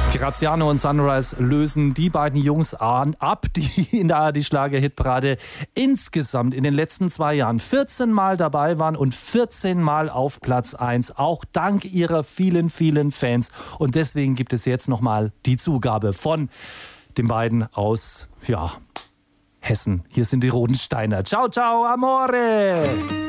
Graziano und Sunrise lösen die beiden Jungs ab, die in der ARD-Schlager-Hitparade insgesamt in den letzten 2 Jahren 14 Mal dabei waren und 14 Mal auf Platz 1, auch dank ihrer vielen, vielen Fans. Und deswegen gibt es jetzt nochmal die Zugabe von den beiden aus Hessen. Hier sind die Rodensteiner. Ciao, ciao, amore!